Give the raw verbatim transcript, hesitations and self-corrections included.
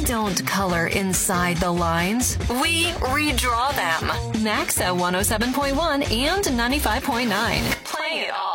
don't color inside the lines. We redraw them. Max at one oh seven point one and ninety-five point nine. Play it all.